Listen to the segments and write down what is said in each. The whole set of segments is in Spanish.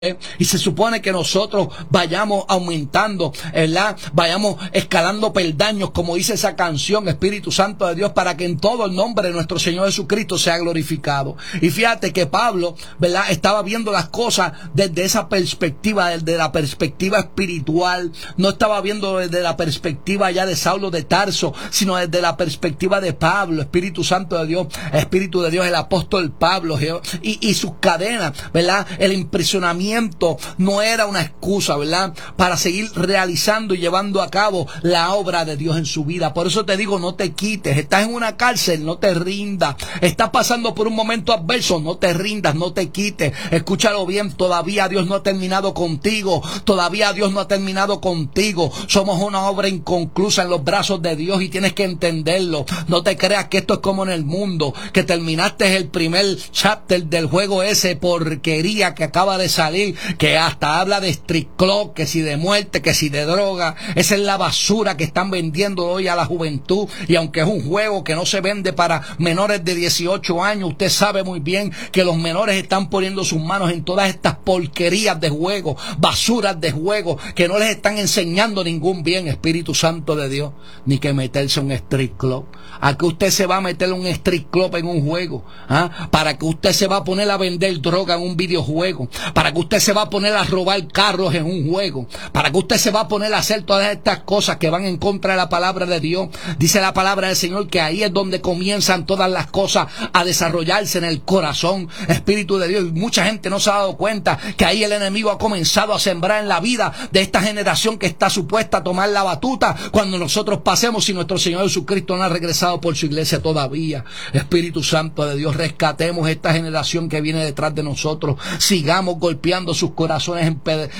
Y se supone que nosotros vayamos aumentando, ¿verdad? Vayamos escalando peldaños, como dice esa canción, Espíritu Santo de Dios, para que en todo el nombre de nuestro Señor Jesucristo sea glorificado. Y fíjate que Pablo, ¿verdad?, estaba viendo las cosas desde esa perspectiva, desde la perspectiva espiritual. No estaba viendo desde la perspectiva ya de Saulo de Tarso, sino desde la perspectiva de Pablo, Espíritu Santo de Dios, Espíritu de Dios, el apóstol Pablo, y sus cadenas, ¿verdad? El impresionamiento no era una excusa, ¿verdad?, para seguir realizando y llevando a cabo la obra de Dios en su vida. Por eso te digo, no te quites. Estás en una cárcel, no te rindas. Estás pasando por un momento adverso, no te rindas, no te quites. Escúchalo bien, todavía Dios no ha terminado contigo. Todavía Dios no ha terminado contigo. Somos una obra inconclusa en los brazos de Dios y tienes que entenderlo. No te creas que esto es como en el mundo, que terminaste el primer chapter del juego ese porquería que acaba de salir, que hasta habla de strip club, que si de muerte, que si de droga. Esa es la basura que están vendiendo hoy a la juventud. Y aunque es un juego que no se vende para menores de 18 años, usted sabe muy bien que los menores están poniendo sus manos en todas estas porquerías de juego, basuras de juego, que no les están enseñando ningún bien, Espíritu Santo de Dios, ni que meterse en un strip club. ¿A qué usted se va a meter en un strip club en un juego? ¿Para que usted se va a poner a vender droga en un videojuego? ¿Para que usted se va a poner a robar carros en un juego? ¿Para que usted se va a poner a hacer todas estas cosas que van en contra de la palabra de Dios? Dice la palabra del Señor que ahí es donde comienzan todas las cosas a desarrollarse en el corazón, Espíritu de Dios. Y mucha gente no se ha dado cuenta que ahí el enemigo ha comenzado a sembrar en la vida de esta generación que está supuesta a tomar la batuta cuando nosotros pasemos, y nuestro Señor Jesucristo no ha regresado por su iglesia todavía. Espíritu Santo de Dios, rescatemos esta generación que viene detrás de nosotros. Sigamos golpeando sus corazones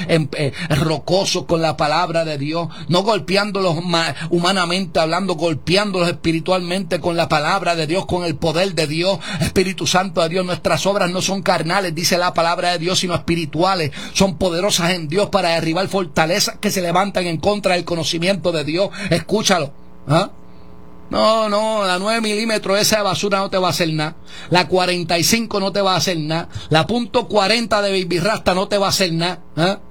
rocosos con la palabra de Dios, no golpeándolos humanamente hablando, golpeándolos espiritualmente con la palabra de Dios, con el poder de Dios. Espíritu Santo de Dios, nuestras obras no son carnales, dice la palabra de Dios, sino espirituales. Son poderosas en Dios para derribar fortalezas que se levantan en contra del conocimiento de Dios. Escúchalo. No, la 9 milímetros esa de basura no te va a hacer nada. La 45 no te va a hacer nada. La .40 de Baby Rasta no te va a hacer nada.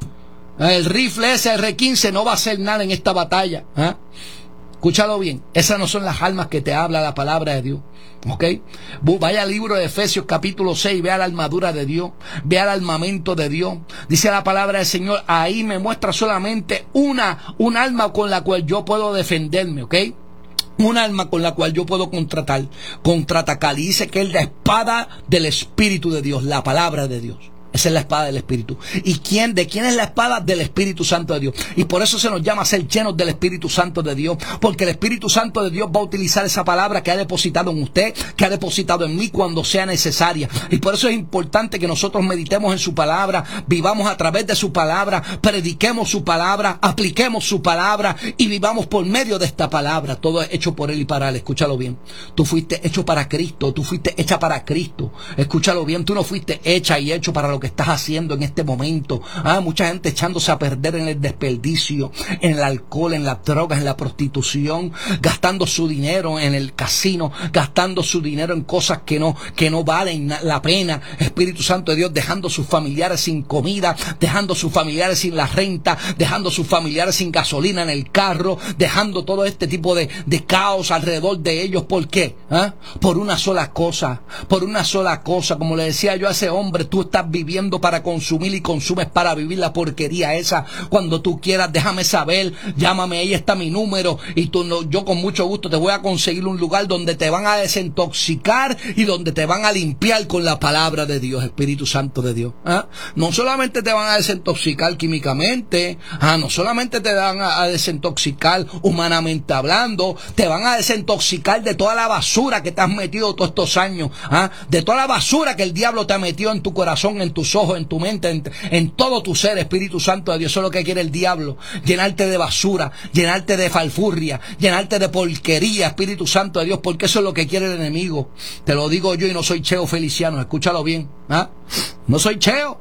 El rifle ese R15 no va a hacer nada en esta batalla. Escúchalo bien. Esas no son las armas que te habla la palabra de Dios. ¿Ok? Vaya al libro de Efesios capítulo 6, vea la armadura de Dios, vea el armamento de Dios. Dice la palabra del Señor, ahí me muestra solamente un arma con la cual yo puedo defenderme, ¿ok? Un arma con la cual yo puedo contraatacar. Y dice que es la espada del Espíritu de Dios, la palabra de Dios. Esa es la espada del Espíritu. ¿Y de quién es la espada? Del Espíritu Santo de Dios. Y por eso se nos llama a ser llenos del Espíritu Santo de Dios. Porque el Espíritu Santo de Dios va a utilizar esa palabra que ha depositado en usted, que ha depositado en mí cuando sea necesaria. Y por eso es importante que nosotros meditemos en su palabra, vivamos a través de su palabra, prediquemos su palabra, apliquemos su palabra y vivamos por medio de esta palabra. Todo es hecho por Él y para Él. Escúchalo bien. Tú fuiste hecho para Cristo. Tú fuiste hecha para Cristo. Escúchalo bien. Tú no fuiste hecha y hecho para lo que estás haciendo en este momento. Mucha gente echándose a perder en el desperdicio, en el alcohol, en las drogas, en la prostitución, gastando su dinero en el casino, gastando su dinero en cosas que no valen la pena. Espíritu Santo de Dios, dejando sus familiares sin comida, dejando sus familiares sin la renta, dejando sus familiares sin gasolina en el carro, dejando todo este tipo de caos alrededor de ellos. ¿Por qué? Por una sola cosa, como le decía yo a ese hombre, tú estás viviendo para consumir y consumes para vivir la porquería esa. Cuando tú quieras, déjame saber, llámame, ahí está mi número y yo con mucho gusto te voy a conseguir un lugar donde te van a desintoxicar y donde te van a limpiar con la palabra de Dios, Espíritu Santo de Dios. No solamente te van a desintoxicar químicamente, no solamente te van a desintoxicar humanamente hablando, te van a desintoxicar de toda la basura que te has metido todos estos años, de toda la basura que el diablo te ha metido en tu corazón, en tus ojos, en tu mente, en todo tu ser, Espíritu Santo de Dios. Eso es lo que quiere el diablo, llenarte de basura, llenarte de falfurria, llenarte de porquería, Espíritu Santo de Dios, porque eso es lo que quiere el enemigo. Te lo digo yo y no soy Cheo Feliciano, escúchalo bien. No soy Cheo,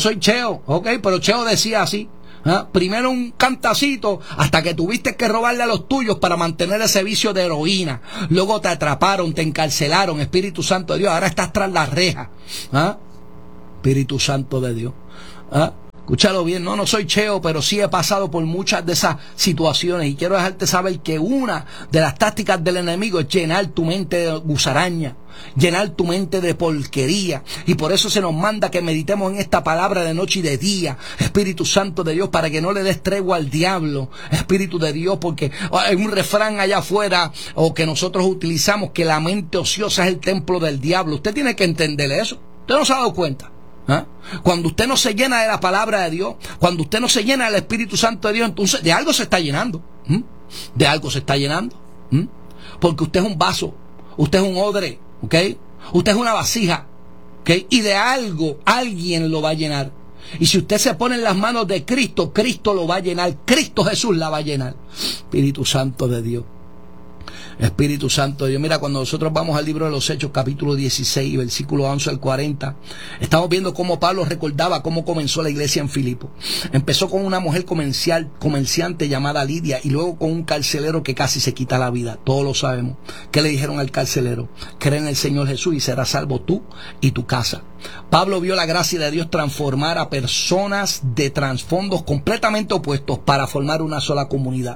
ok, pero Cheo decía así. Primero un cantacito hasta que tuviste que robarle a los tuyos para mantener ese vicio de heroína. Luego te atraparon, te encarcelaron, Espíritu Santo de Dios. Ahora estás tras la reja. Espíritu Santo de Dios. Escúchalo bien, no soy cheo, pero sí he pasado por muchas de esas situaciones y quiero dejarte saber que una de las tácticas del enemigo es llenar tu mente de gusaraña, llenar tu mente de porquería, y por eso se nos manda que meditemos en esta palabra de noche y de día, Espíritu Santo de Dios, para que no le des tregua al diablo, Espíritu de Dios, porque hay un refrán allá afuera o que nosotros utilizamos, que la mente ociosa es el templo del diablo. Usted tiene que entender eso. Usted no se ha dado cuenta. ¿Ah? Cuando usted no se llena de la palabra de Dios, cuando usted no se llena del Espíritu Santo de Dios, entonces de algo se está llenando. De algo se está llenando. Porque usted es un vaso, usted es un odre, ¿ok? Usted es una vasija, ¿ok? Y de algo alguien lo va a llenar. Y si usted se pone en las manos de Cristo, Cristo lo va a llenar. Cristo Jesús la va a llenar. Espíritu Santo de Dios. Espíritu Santo de Dios. Mira, cuando nosotros vamos al libro de los Hechos, capítulo 16, versículo 11 al 40, estamos viendo cómo Pablo recordaba cómo comenzó la iglesia en Filipo. Empezó con una mujer comerciante llamada Lidia, y luego con un carcelero que casi se quita la vida. Todos lo sabemos. ¿Qué le dijeron al carcelero? Cree en el Señor Jesús y serás salvo tú y tu casa. Pablo vio la gracia de Dios transformar a personas de trasfondos completamente opuestos para formar una sola comunidad.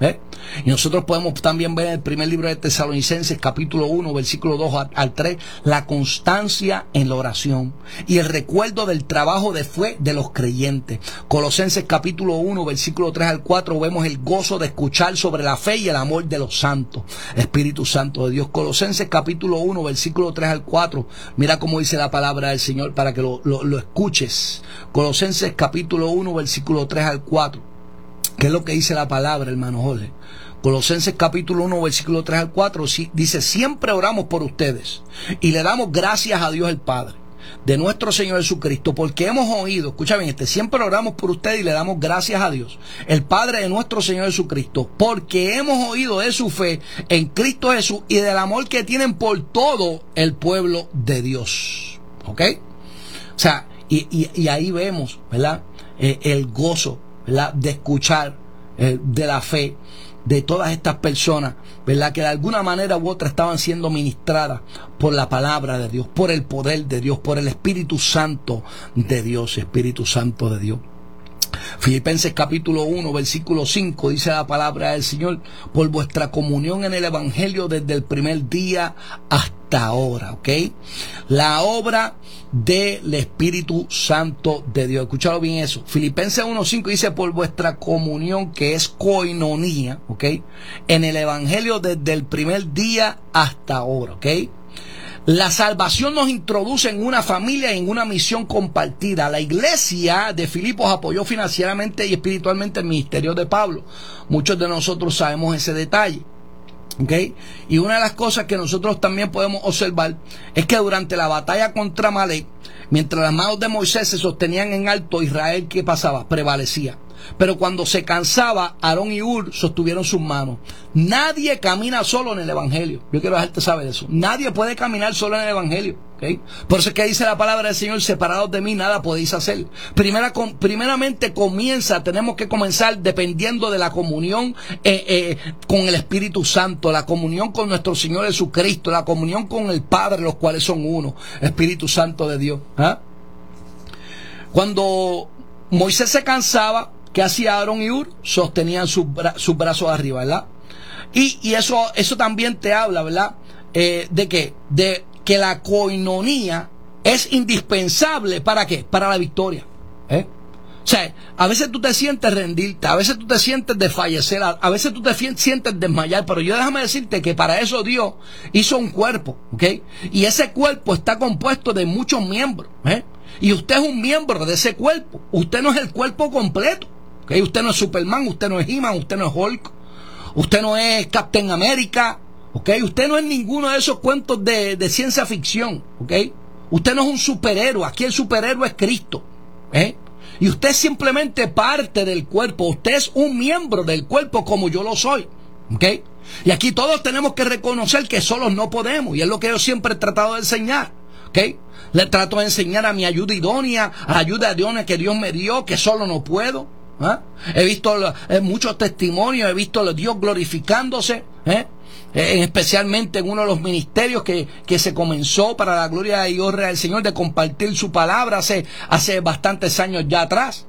Y nosotros podemos también ver en el primer libro de Tesalonicenses, capítulo 1, versículo 2 al 3, la constancia en la oración y el recuerdo del trabajo de fe de los creyentes. Colosenses capítulo 1, versículo 3 al 4, vemos el gozo de escuchar sobre la fe y el amor de los santos. Espíritu Santo de Dios. Colosenses capítulo 1, versículo 3 al 4, mira cómo dice la palabra del Señor para que lo escuches. Colosenses capítulo 1, versículo 3 al 4. ¿Qué es lo que dice la palabra, hermano Jorge? Colosenses capítulo 1, versículo 3 al 4, dice: siempre oramos por ustedes y le damos gracias a Dios el Padre de nuestro Señor Jesucristo, porque hemos oído, escucha bien, siempre oramos por ustedes y le damos gracias a Dios, el Padre de nuestro Señor Jesucristo, porque hemos oído de su fe en Cristo Jesús y del amor que tienen por todo el pueblo de Dios. ¿Ok? O sea, y ahí vemos, ¿verdad? El gozo, ¿verdad? De escuchar de la fe de todas estas personas, ¿verdad? Que de alguna manera u otra estaban siendo ministradas por la palabra de Dios, por el poder de Dios, por el Espíritu Santo de Dios, Espíritu Santo de Dios. Filipenses capítulo 1, versículo 5, dice la palabra del Señor: por vuestra comunión en el Evangelio desde el primer día hasta ahora, ¿ok? La obra del Espíritu Santo de Dios. Escúchalo bien eso. Filipenses 1:5 dice: por vuestra comunión, que es koinonía, ¿ok? En el Evangelio desde el primer día hasta ahora, ¿ok? La salvación nos introduce en una familia y en una misión compartida. La iglesia de Filipos apoyó financieramente y espiritualmente el ministerio de Pablo. Muchos de nosotros sabemos ese detalle. ¿Okay? Y una de las cosas que nosotros también podemos observar es que durante la batalla contra Amalek, mientras las manos de Moisés se sostenían en alto, Israel, ¿qué pasaba? Prevalecía. Pero cuando se cansaba, Aarón y Hur sostuvieron sus manos. Nadie camina solo en el Evangelio. Yo quiero dejarte saber eso. Nadie puede caminar solo en el Evangelio. ¿Okay? Por eso es que dice la palabra del Señor: separados de mí nada podéis hacer. Primeramente tenemos que comenzar dependiendo de la comunión con el Espíritu Santo, la comunión con nuestro Señor Jesucristo, la comunión con el Padre, los cuales son uno, Espíritu Santo de Dios. Cuando Moisés se cansaba, ¿qué hacía Aarón y Hur? Sostenían sus brazos arriba, ¿verdad? Y eso también te habla, ¿verdad? ¿De qué? De que la koinonía es indispensable. ¿Para qué? Para la victoria. O sea, a veces tú te sientes rendirte, a veces tú te sientes desfallecer, a veces tú te sientes desmayar, pero déjame decirte que para eso Dios hizo un cuerpo, ¿ok? Y ese cuerpo está compuesto de muchos miembros, y usted es un miembro de ese cuerpo. Usted no es el cuerpo completo, ¿okay? Usted no es Superman, usted no es He-Man, usted no es Hulk, usted no es Captain America, ¿okay? Usted no es ninguno de esos cuentos de ciencia ficción, ¿okay? Usted no es un superhéroe. Aquí el superhéroe es Cristo, y usted es simplemente parte del cuerpo. Usted es un miembro del cuerpo como yo lo soy, ¿okay? Y aquí todos tenemos que reconocer que solos no podemos, y es lo que yo siempre he tratado de enseñar, ¿okay? Le trato de enseñar a mi ayuda idónea, a la ayuda idónea que Dios me dio, que solo no puedo. He visto muchos testimonios, he visto a Dios glorificándose, especialmente en uno de los ministerios que se comenzó para la gloria y honra del Señor, de compartir su palabra hace bastantes años ya atrás.